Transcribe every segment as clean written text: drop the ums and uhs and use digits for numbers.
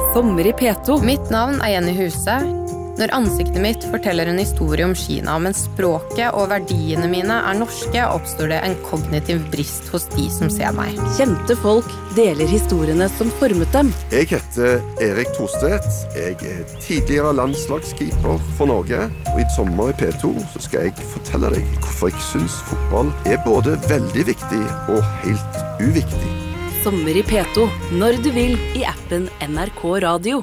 Sommer i P2. Mitt navn Jenny Huse. Når ansiktet mitt forteller en historie om Kina, men språket og verdiene mine norske, oppstår det en kognitiv brist hos de som ser meg. Kjente folk deler historiene som formet dem. Jeg heter Erik Thorstvedt. Jeg tidligere landslagskeeper for Norge. Og i sommer i P2 så skal jeg fortelle deg hvorfor jeg synes fotball både veldig viktig og helt uviktig. Sommer i P2, når du vil, i appen NRK Radio.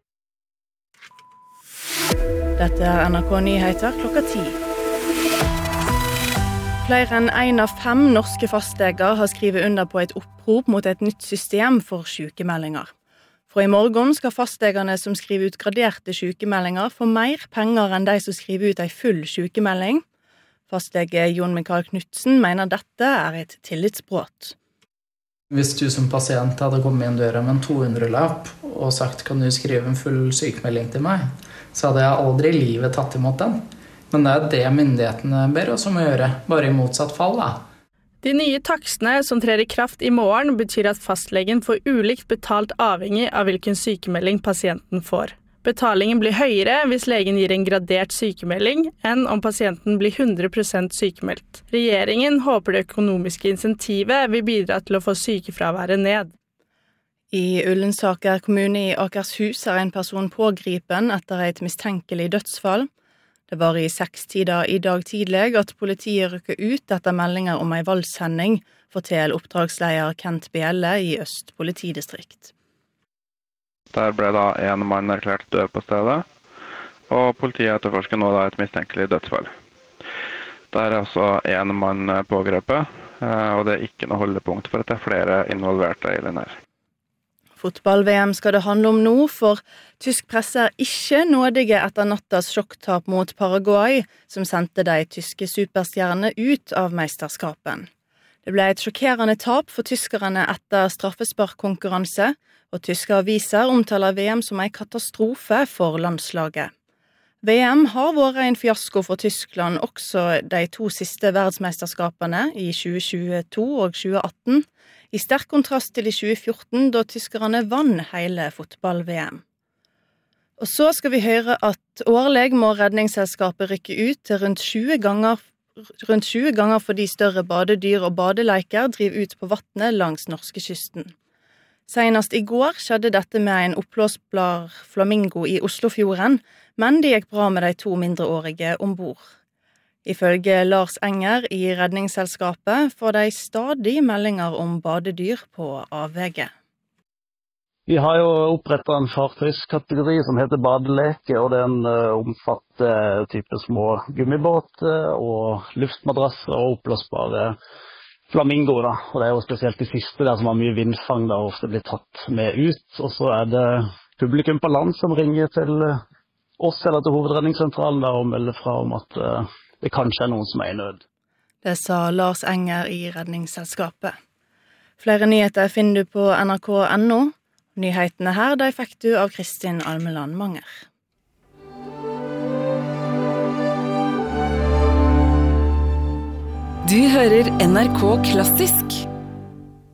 Dette NRK Nyheter klokka 10. Flere enn 1 av 5 norske fastleger har skrevet under på et opprop mot et nytt system for sykemeldinger. Fra i morgen skal fastlegene som skriver ut graderte sykemeldinger få mer penger enn de som skriver ut en full sykemelding. Fastlege Jon Mikael Knudsen mener dette et tillitsbrudd. Hvis du som pasient hadde kommet inn døra med en 200-lapp og sagt kan du skrive en full sykemelding til meg, så hadde jeg aldri i livet tatt imot den. Men det det myndighetene ber oss om å gjøre, bare i motsatt fall da. De nye takstene som trer i kraft i morgen betyr at fastlegen får ulikt betalt avhengig av hvilken sykemelding pasienten får. Betalingen blir høyere hvis legen gir en gradert sykemelding enn om pasienten blir 100% sykemeldt. Regjeringen håper det økonomiske insentivet vil bidra til å få sykefraværet ned. I Ullensaker kommune i Akershus en person pågripen etter et mistenkelig dødsfall. Det var i 6-tida i dag tidlig at politiet rykker ut etter meldinger om en voldshending, forteller oppdragsleder Kent Bjelle i Øst politidistrikt. Der ble da en mann erklært død på stedet, og politiet etterforsker nå da et mistenkelig dødsfall. Der altså en mann pågrepet, og det ikke noe holdepunkt for at det flere involverte i den her. Fotball-VM skal det handle om nå, for tysk presse ikke nådige etter nattas sjokktap mot Paraguay, som sendte de tyske superstjernene ut av mesterskapen. Det ble et sjokkerende tap for tyskerne etter straffesparkkonkurranse, og tyske aviser omtaler VM som en katastrofe for landslaget. VM har vært en fiasko for Tyskland også de 2 siste verdensmesterskapene i 2022 og 2018, i sterk kontrast til i 2014, da tyskerne vann hele fotball-VM. Og så skal vi høre at årlig må redningsselskapet rykke ut til rundt 20 ganger fordi større badedyr og badeleker driver ut på vattnet langs norskekysten. Senest i går skjedde dette med en oppblåsbar flamingo i Oslofjorden, men det gikk bra med de 2 mindreårige ombord. Ifølge Lars Enger i redningsselskapet får de stadig meldinger om badedyr på avveie. Vi har jo opprettet en fartøyskategori som heter badeleke, og den omfatter type små gummibåter og luftmadrasser og oppblåsbare flamingoer. Og det jo spesielt de siste der som har mye vindfang da, og ofte blir tatt med ut. Og så det publikum på land som ringer til oss eller til hovedredningssentralen da, og melder fra om at det kanskje noen som i nød. Det sa Lars Enger i redningsselskapet. Flere nyheter finner du på nrk.no. Nyhetene her, de fikk du av Kristin Almeland Manger. Du hører NRK Klassisk.